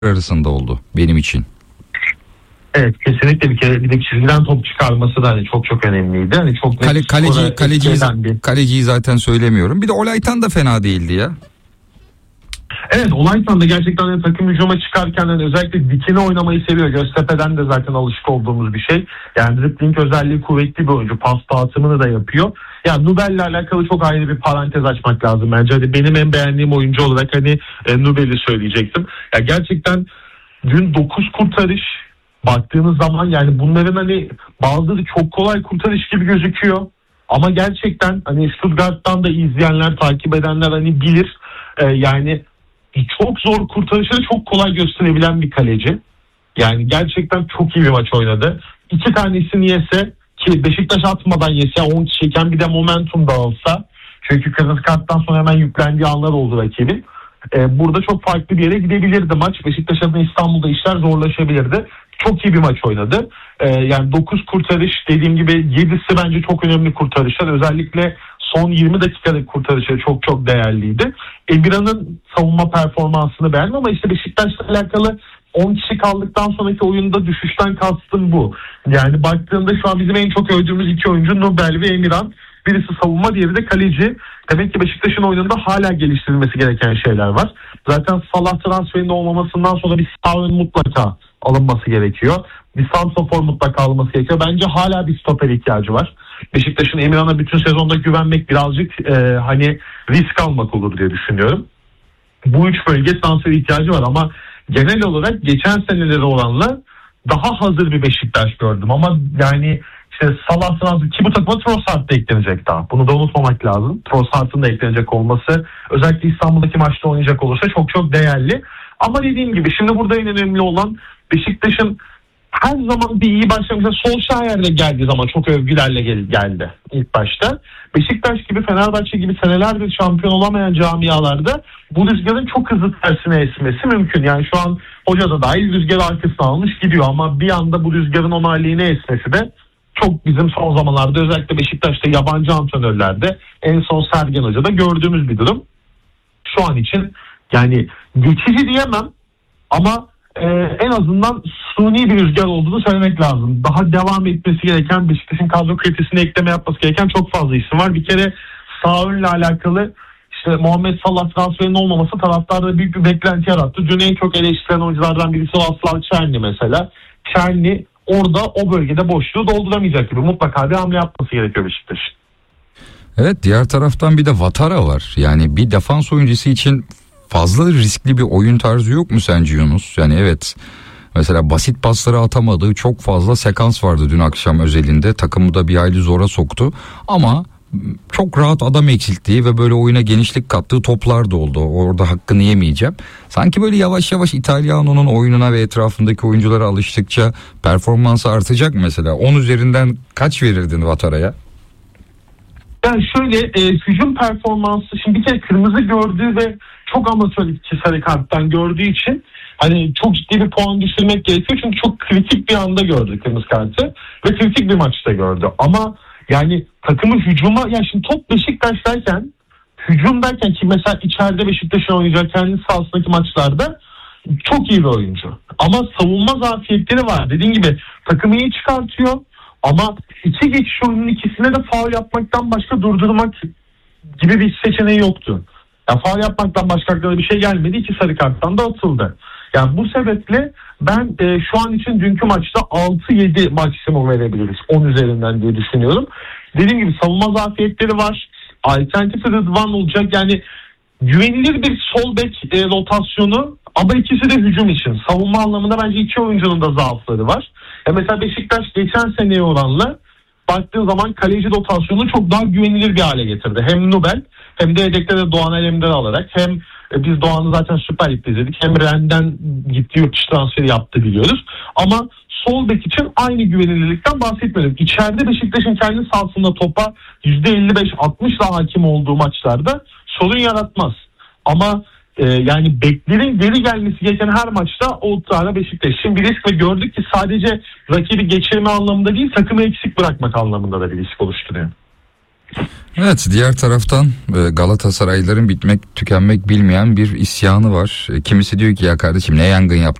arasında oldu benim için. Evet, kesinlikle bir de çizgiden top çıkarması da hani çok önemliydi. Hani çok kaleciyi zaten söylemiyorum. Bir de Olaytan da fena değildi ya. Evet, Olaytan da gerçekten hani takım hücuma çıkarken hani özellikle dikine oynamayı seviyor. Göztepe'den de zaten alışık olduğumuz bir şey. Yani dribbling özelliği kuvvetli bir oyuncu. Pas dağıtımını da yapıyor. Yani Nubel'le alakalı çok ayrı bir parantez açmak lazım bence. Hani benim en beğendiğim oyuncu olarak hani Nubel'i söyleyecektim. Ya gerçekten dün 9 kurtarış baktığınız zaman yani bunların hani bazıları çok kolay kurtarış gibi gözüküyor. Ama gerçekten hani Stuttgart'tan da izleyenler, takip edenler hani bilir. Yani çok zor kurtarışları çok kolay gösterebilen bir kaleci. Yani gerçekten çok iyi bir maç oynadı. 2 tanesini yese ki Beşiktaş atmadan yese 10 kişiyken bir de momentum dağılsa. Çünkü kırmızı karttan sonra hemen yüklendiği anlar oldu rakibin. Burada çok farklı bir yere gidebilirdi maç. Beşiktaş adına İstanbul'da işler zorlaşabilirdi. Çok iyi bir maç oynadı. Yani 9 kurtarış dediğim gibi 7'si bence çok önemli kurtarışlar. Özellikle son 20 dakikalık kurtarışı çok değerliydi. Emirhan'ın savunma performansını beğendim ama işte Beşiktaş'la alakalı 10 kişi kaldıktan sonraki oyunda düşüşten kastım bu. Yani baktığımda şu an bizim en çok övdüğümüz 2 oyuncu Nubel ve Emirhan. Birisi savunma, diğeri de kaleci. Demek ki Beşiktaş'ın oyununda hala geliştirilmesi gereken şeyler var. Zaten Salah transferinin olmamasından sonra bir sağ ön mutlaka alınması gerekiyor. Bir santrafor mutlaka alınması gerekiyor. Bence hala bir stoper ihtiyacı var. Beşiktaş'ın Emirhan'a bütün sezonda güvenmek birazcık hani risk almak olur diye düşünüyorum. Bu 3 bölge transfer ihtiyacı var ama genel olarak geçen senelere oranla daha hazır bir Beşiktaş gördüm. Ama yani işte Salah transfer ki bu takıma Trossard da eklenecek daha. Bunu da unutmamak lazım. Trossard'ın da eklenecek olması özellikle İstanbul'daki maçta oynayacak olursa çok değerli. Ama dediğim gibi şimdi burada en önemli olan Beşiktaş'ın her zaman bir iyi başlamışsa Solskjaer'de geldiği zaman çok övgülerle geldi ilk başta. Beşiktaş gibi, Fenerbahçe gibi senelerdir şampiyon olamayan camialarda bu rüzgarın çok hızlı tersine esmesi mümkün. Yani şu an hoca da dahil rüzgarı arkasına almış gidiyor ama bir anda bu rüzgarın ona aleyhine esmesi de çok bizim son zamanlarda özellikle Beşiktaş'ta yabancı antrenörlerde en son Sergen Hoca'da gördüğümüz bir durum. Şu an için yani geçici diyemem ama en azından suni bir rüzgar olduğunu söylemek lazım. Daha devam etmesi gereken, Beşiktaş'ın kadro kalitesine ekleme yapması gereken çok fazla isim var. Bir kere sağ önle alakalı işte Muhammed Salah transferinin olmaması taraftarda büyük bir beklenti yarattı. Dün en çok eleştirilen oyunculardan birisi Aslav Çerni mesela. Çerni orada o bölgede boşluğu dolduramayacak gibi mutlaka bir hamle yapması gerekiyor Beşiktaş'ın. Evet, diğer taraftan bir de Vatara var. Yani bir defans oyuncusu için fazla riskli bir oyun tarzı yok mu sence Yunus? Yani evet, mesela basit pasları atamadığı çok fazla sekans vardı dün akşam özelinde. Takımı da bir hayli zora soktu ama çok rahat adam eksilttiği ve böyle oyuna genişlik kattığı toplar da oldu. Orada hakkını yemeyeceğim. Sanki böyle yavaş yavaş İtalyano'nun oyununa ve etrafındaki oyunculara alıştıkça performansı artacak mı mesela? 10 üzerinden kaç verirdin Vatara'ya? Yani şöyle hücum performansı şimdi bir kere kırmızı gördüğü ve çok amatör iki sarı karttan gördüğü için hani çok ciddi bir puan düşürmek gerekiyor. Çünkü çok kritik bir anda gördü kırmızı kartı ve kritik bir maçta gördü. Ama yani takımın hücuma yani şimdi top Beşiktaş'tayken hücum derken ki mesela içeride Beşiktaş'ın oynayacak kendi sahasındaki maçlarda çok iyi bir oyuncu. Ama savunma zafiyetleri var. Dediğim gibi takımı iyi çıkartıyor. Ama iki geçiş oyunun ikisine de faul yapmaktan başka durdurmak gibi bir seçeneği yoktu. Yani faul yapmaktan başka aklına bir şey gelmedi. 2 sarı karttan da atıldı. Yani bu sebeple ben şu an için dünkü maçta 6-7 maksimum verebiliriz 10 üzerinden diye düşünüyorum. Dediğim gibi savunma zafiyetleri var. Alternatif Rıdvan olacak. Yani güvenilir bir sol bek rotasyonu ama ikisi de hücum için. Savunma anlamında bence 2 oyuncunun da zaafları var. Mesela Beşiktaş geçen seneye oranla baktığın zaman kaleci rotasyonunu çok daha güvenilir bir hale getirdi. Hem Nubel hem de yedekte de Doğan Alemdar alarak hem biz Doğan'ı zaten Süper Lig'de izledik. Hem Rennes'den gitti yurt dışı transferi yaptı biliyoruz. Ama sol bek için aynı güvenilirlikten bahsetmedim. İçeride Beşiktaş'ın kendi sahasında topa %55-60'la hakim olduğu maçlarda sorun yaratmaz. Ama yani beklerin geri gelmesi gereken her maçta o tane Beşiktaş'ın bir risk ve gördük ki sadece rakibi geçirme anlamında değil takımı eksik bırakmak anlamında da bir risk oluşturuyor. Evet, diğer taraftan Galatasaraylıların bitmek tükenmek bilmeyen bir isyanı var. Kimisi diyor ki ya kardeşim ne yangın yaptın